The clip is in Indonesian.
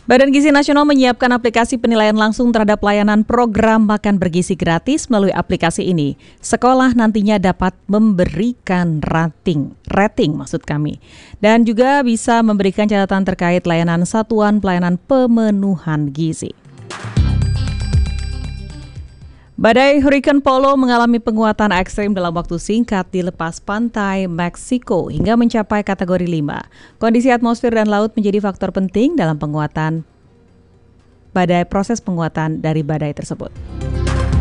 Badan Gizi Nasional menyiapkan aplikasi penilaian langsung terhadap layanan program makan bergizi gratis melalui aplikasi ini. Sekolah nantinya dapat memberikan rating maksud kami. Dan juga bisa memberikan catatan terkait layanan satuan pelayanan pemenuhan gizi. Badai Hurricane Polo mengalami penguatan ekstrim dalam waktu singkat di lepas pantai Meksiko hingga mencapai kategori 5. Kondisi atmosfer dan laut menjadi faktor penting dalam proses penguatan dari badai tersebut.